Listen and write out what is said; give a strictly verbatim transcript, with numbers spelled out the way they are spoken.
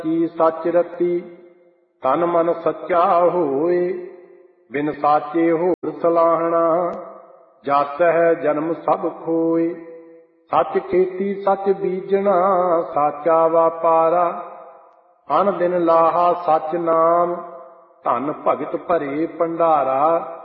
ਕੀ ਸੱਚ ਰਤੀ ਤਨ ਮਨ ਸੱਚਾ ਹੋਏ। ਬਿਨ ਸਾਚੇ ਹੋਰ ਸਲਾਹਣਾ ਜਸ ਹੈ ਜਨਮ ਸਭ ਖੋਏ। ਸੱਚ ਖੇਤੀ ਸੱਚ ਬੀਜਣਾ ਸਾਚਾ ਵਾਪਾਰਾ। ਅਨ ਦਿਨ ਲਾਹਾ ਸੱਚ ਨਾਮ ਧਨ ਭਗਤ ਭਰੇ ਭੰਡਾਰਾ।